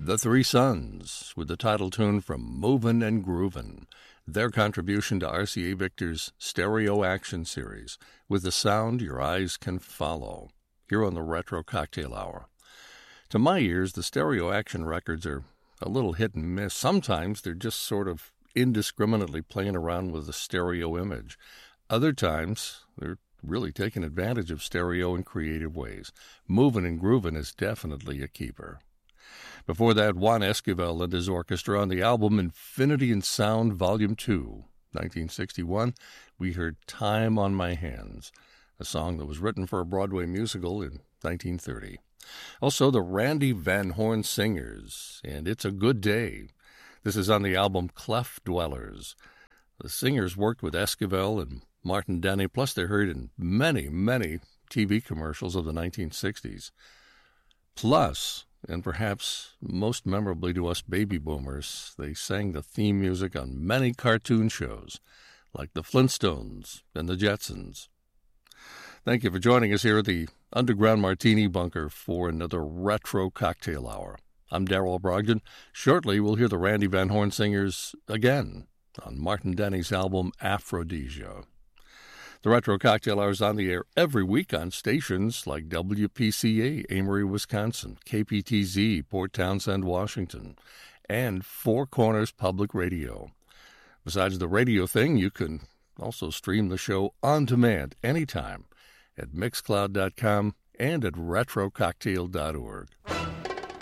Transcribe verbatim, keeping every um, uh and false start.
The Three Sons, with the title tune from Movin' and Groovin', their contribution to R C A Victor's Stereo Action series, with the sound your eyes can follow, here on the Retro Cocktail Hour. To my ears, the Stereo Action records are a little hit and miss. Sometimes they're just sort of indiscriminately playing around with the stereo image. Other times, they're really taking advantage of stereo in creative ways. Movin' and Groovin' is definitely a keeper. Before that, Juan Esquivel and his orchestra on the album Infinity in Sound Volume two, nineteen sixty-one, we heard Time on My Hands, a song that was written for a Broadway musical in nineteen thirty. Also, the Randy Van Horn Singers, and It's a Good Day. This is on the album Clef Dwellers. The singers worked with Esquivel and Martin Denny, plus they're heard in many, many T V commercials of the nineteen sixties. Plus, and perhaps most memorably to us baby boomers, they sang the theme music on many cartoon shows, like the Flintstones and the Jetsons. Thank you for joining us here at the Underground Martini Bunker for another Retro Cocktail Hour. I'm Darrell Brogdon. Shortly, we'll hear the Randy Van Horn Singers again on Martin Denny's album Aphrodisia. The Retro Cocktail Hour is on the air every week on stations like W P C A, Amory, Wisconsin, K P T Z, Port Townsend, Washington, and Four Corners Public Radio. Besides the radio thing, you can also stream the show on demand anytime at mixcloud dot com and at retro cocktail dot org.